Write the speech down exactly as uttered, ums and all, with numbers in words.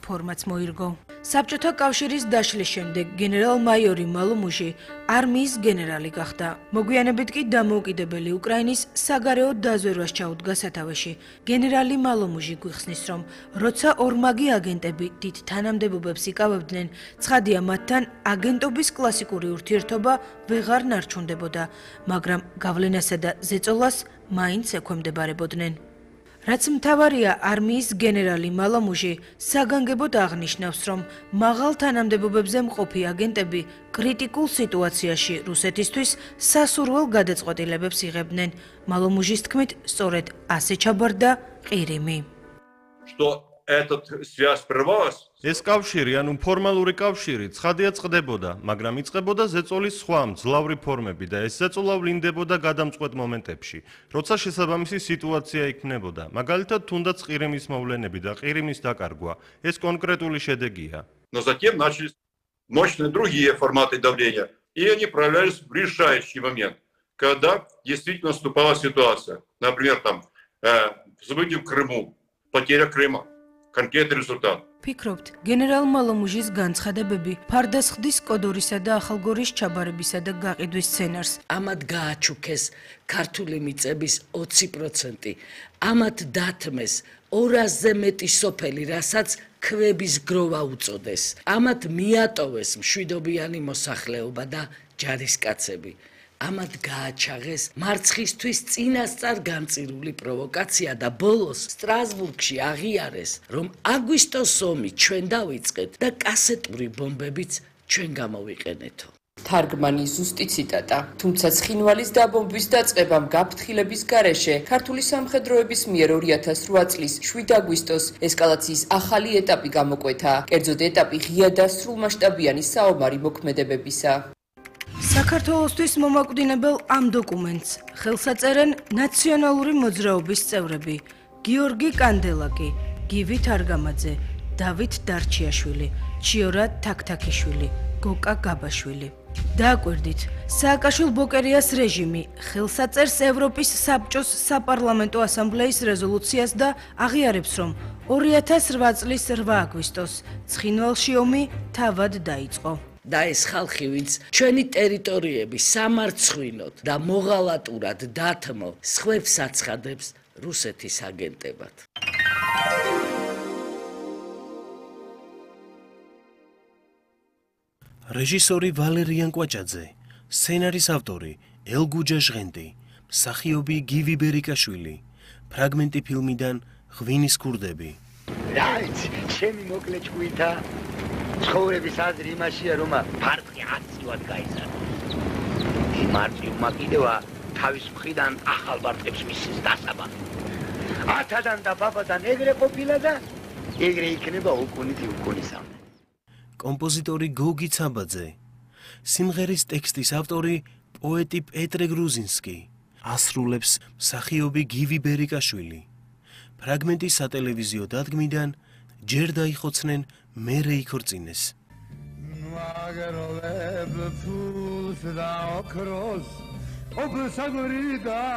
ფორმაც მოირგო. საბჭოთა კავშირის დაშლის შემდეგ გენერალ-მაიორი მალომუჟი არმიის გენერალი გახდა. მოგვიანებით კი დამოუკიდებელი უკრაინის საგარეო დაზვერვას ჩაუდგა სათავეში. გენერალი მალომუჟი გვიხსნის, რომ როცა ორმაგი აგენტები დიდ თანამდებობებს იკავებდნენ, ცხადია მათთან აგენტობის კლასიკური ურთიერთობა ვეღარ ნარჩუნდებოდა, მაგრამ გავლენასა და ზეწოლას მაინც ექვემდებარებოდნენ. რაც მთავარია, არმიის გენერალი მალომუჟი საგანგებოდ აღნიშნავს, რომ მაღალ თანამდებობებზე მყოფი აგენტები კრიტიკულ სიტუაციაში რუსეთისთვის სასურველ გადაწყვეტილებებს იღებდნენ. მალომუჟის თქმით, სწორედ ასე ჩაბარდა ყირიმი. ეს კავშირი, ანუ ფორმალური კავშირი, ცხადია წყდებოდა, მაგრამ იწყებოდა ზეწოლის სხვა მძლავრი ფორმები და ეს ზეწოლა ვლინდებოდა გადამწყვეტ моментებში, როცა შესაბამისი სიტუაცია იქნებოდა. მაგალითად, თუნდაც ყირიმის მოვლენები და ყირიმის დაკარგვა, ეს კონკრეტული შედეგია. Но затем начались мощные другие форматы давления, и они проявлялись в решающий момент, когда действительно наступала ситуация. Например, там события в Крыму, потеря Крыма, конкретный результат. ფიქრობთ, გენერალ მალომუჟის განცხადებები ფარდასხდის კოდორისა და ახალგორის ჩაბარებისა და გაყიდვის სცენარს. ამათ გააჩუქეს ქართული მიწების ოცი პროცენტი, ამათ დათმეს ორასზე მეტი სოფელი, რასაც ქვების გროვა უწოდეს. ამათ მიატოვეს მშვიდობიანი მოსახლეობა და ჯარისკაცები. ამათ გააჩაღეს მარცხისთვის წინასწარ განწირული პროვოკაცია და ბოლოს სტრასბურგში აღიარეს, რომ აგვისტოს ომი ჩვენ დავიწყეთ და კასეტური ბომბებიც ჩვენ გამოვიყენეთო. თარგმანი ზუსტი ციტატა. თუმცა ცხინვალის დაბომბვის დაწყებამ გაფრთხილების გარეშე ქართული სამხედროების მიერ ორი ათას რვა წლის შვიდ აგვისტოს ესკალაციის ახალი ეტაპი გამოკვეთა. კერძოდ ეტაპი ღია და სრულმასშტაბიანი საომარი მოქმედებებისა. საქართველოსთვის მომაკვდინებელ ამ დოკუმენტს ხელს აწერენ ნაციონალური მოძრაობის წევრები: გიორგი კანდელაკი, გივი თარგამაძე, დავით დარჩიაშვილი, ჩიორა თაქთაქიშვილი, გოკა გაბაშვილი. დააკვირდით, სააკაშვილ-ბოკერიას რეჟიმი ხელს აწერს ევროპის საბჭოს საპარლამენტო ასამბლეის რეზოლუციას და აღიარებს, რომ ორი ათას რვა წლის რვა აგვისტოს ცხინვალში ომი თავად დაიწყო. და ეს ხალხი, ვინც ჩვენი ტერიტორიები სამარცხვინოდ და მოღალატურად დათმო, სხვებს აცხადებს რუსეთის აგენტებად. რეჟისორი ვალერიან კვაჭაძე, სცენარის ავტორი ელგუჯა ჟღენდი, მსახიობი გივი ბერიკაშვილი, ფრაგმენტი ფილმიდან ღვინის ქურდები. რაიც, ჩემი მოკლე ჭკუითა ცხოვრების აზრი იმაშია, რომ ფარფლი აცივად გაიზარდა. მარტივმა კიდევა თავის მხრიდან ახალ ბარტებს მისცეს დასაბამი. ათადან და ბაბადან ეგრე ყოფილა და ეგრე იქნება უკუნითი უკუნისამდე. კომპოზიტორი გოგი ცაბაძე, სიმღერის ტექსტის ავტორი პოეტი პეტრე გრუზინსკი, ასრულებს მსახიობი გივი ბერიკაშვილი. ფრაგმენტი სატელევიზიო დადგმიდან ჯერ დაიხოცნენ, მერე იქორწინეს.